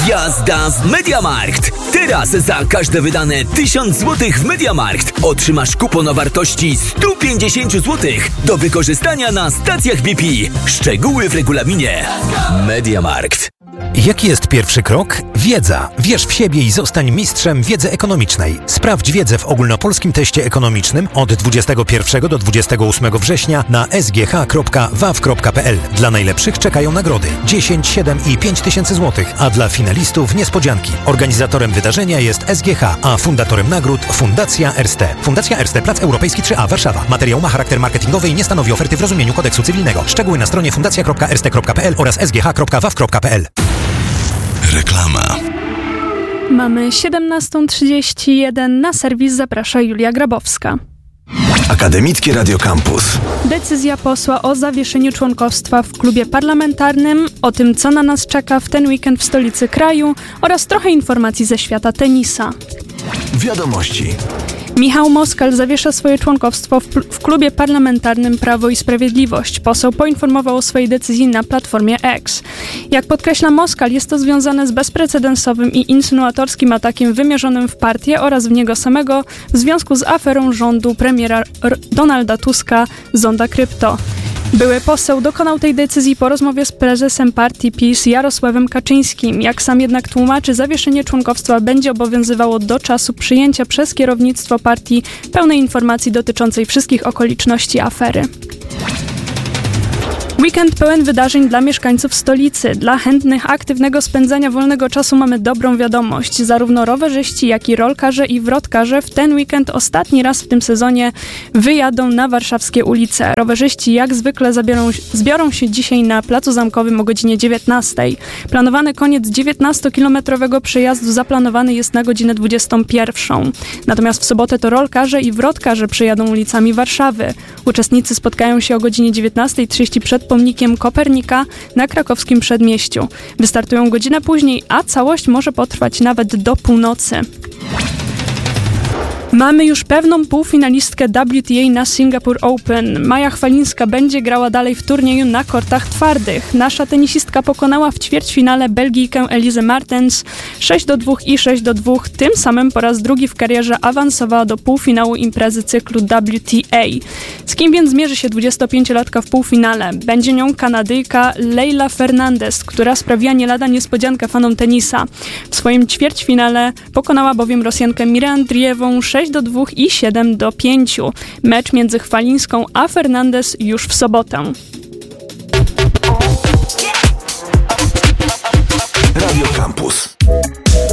Jazda z MediaMarkt! Teraz za każde wydane 1000 zł w MediaMarkt otrzymasz kupon o wartości 150 zł do wykorzystania na stacjach BP. Szczegóły w regulaminie. MediaMarkt. Jaki jest pierwszy krok? Wiedza. Wierz w siebie i zostań mistrzem wiedzy ekonomicznej. Sprawdź wiedzę w ogólnopolskim teście ekonomicznym od 21 do 28 września na sgh.waw.pl. Dla najlepszych czekają nagrody 10, 7 i 5 tysięcy złotych, a dla finalistów niespodzianki. Organizatorem wydarzenia jest SGH, a fundatorem nagród Fundacja Erste. Fundacja Erste, Plac Europejski 3A, Warszawa. Materiał ma charakter marketingowy i nie stanowi oferty w rozumieniu kodeksu cywilnego. Szczegóły na stronie fundacja.erste.pl oraz sgh.waw.pl. Reklama. Mamy 17:31. Na serwis zaprasza Julia Grabowska. Akademickie Radio Campus. Decyzja posła o zawieszeniu członkostwa w klubie parlamentarnym, o tym, co na nas czeka w ten weekend w stolicy kraju oraz trochę informacji ze świata tenisa. Wiadomości. Michał Moskal zawiesza swoje członkostwo w klubie parlamentarnym Prawo i Sprawiedliwość. Poseł poinformował o swojej decyzji na platformie X. Jak podkreśla Moskal, jest to związane z bezprecedensowym i insynuatorskim atakiem wymierzonym w partię oraz w niego samego w związku z aferą rządu premiera Donalda Tuska Zonda Krypto. Były poseł dokonał tej decyzji po rozmowie z prezesem partii PiS Jarosławem Kaczyńskim. Jak sam jednak tłumaczy, zawieszenie członkostwa będzie obowiązywało do czasu przyjęcia przez kierownictwo partii pełnej informacji dotyczącej wszystkich okoliczności afery. Weekend pełen wydarzeń dla mieszkańców stolicy. Dla chętnych aktywnego spędzania wolnego czasu mamy dobrą wiadomość. Zarówno rowerzyści, jak i rolkarze i wrotkarze w ten weekend ostatni raz w tym sezonie wyjadą na warszawskie ulice. Rowerzyści jak zwykle zbiorą się dzisiaj na Placu Zamkowym o godzinie 19. Planowany koniec 19-kilometrowego przejazdu zaplanowany jest na godzinę 21. Natomiast w sobotę to rolkarze i wrotkarze przejadą ulicami Warszawy. Uczestnicy spotkają się o godzinie 19:30 przed pomnikiem Kopernika na krakowskim Przedmieściu. Wystartują godzinę później, a całość może potrwać nawet do północy. Mamy już pewną półfinalistkę WTA na Singapore Open. Maja Chwalińska będzie grała dalej w turnieju na kortach twardych. Nasza tenisistka pokonała w ćwierćfinale Belgijkę Elizę Martens 6-2 i 6-2. Tym samym po raz drugi w karierze awansowała do półfinału imprezy cyklu WTA. Z kim więc zmierzy się 25-latka w półfinale? Będzie nią Kanadyjka Leylah Fernandez, która sprawiła nie lada niespodziankę fanom tenisa. W swoim ćwierćfinale pokonała bowiem Rosjankę Mirę Andriewą 6-2 i 7-5. Mecz między Chwalińską a Fernandez już w sobotę. Radio Campus.